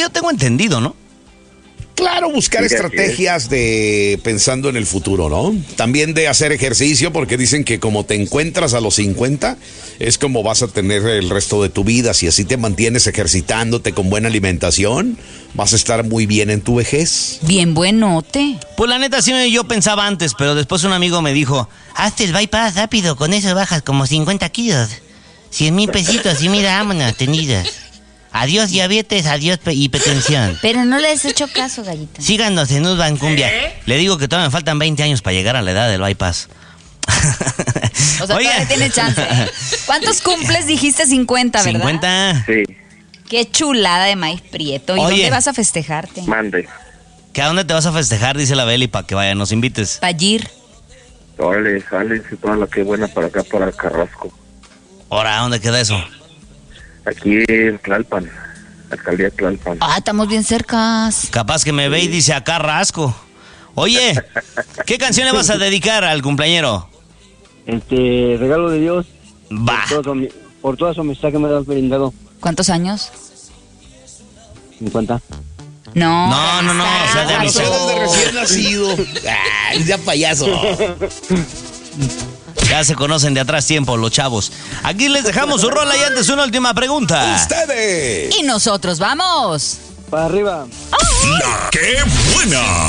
yo tengo entendido, ¿no? Claro, buscar estrategias de pensando en el futuro, ¿no? También de hacer ejercicio, porque dicen que como te encuentras a los 50, es como vas a tener el resto de tu vida. Si así te mantienes ejercitándote con buena alimentación, vas a estar muy bien en tu vejez. Bien buenote. Pues la neta sí yo pensaba antes, pero después un amigo me dijo, hazte el bypass rápido, con eso bajas como 50 kilos. 100,000 pesitos y mira, vámonos, tenidas. Adiós diabetes, adiós hipertensión. Pero no les he hecho caso, Gallito. Síganos en Urban Cumbia. Le digo que todavía me faltan 20 años para llegar a la edad del bypass. O sea, todavía tiene chance. ¿Cuántos cumples? Dijiste 50, ¿verdad? 50. Sí, Qué chulada de maíz prieto. ¿Y Oye. dónde vas a festejarte? mande. ¿Que a dónde te vas a festejar? Dice la Beli, para que vaya, nos invites. Payir. Órale, sale, toda la que buena para acá, para Carrasco. Ahora, ¿dónde queda eso? Aquí en Tlalpan, alcaldía Tlalpan. Ah, estamos bien cercas. Capaz que me ve y dice acá rasco. Oye, ¿qué canción le vas a dedicar al cumpleañero? Regalo de Dios. Va. Por toda su amistad que me has brindado. ¿Cuántos años? 50. No. No, o sea, de amistad. De recién nacido. Ya payaso. Ya se conocen de atrás tiempo los chavos. Aquí les dejamos su rola y antes una última pregunta. Ustedes. Y nosotros vamos. Para arriba. La que buena.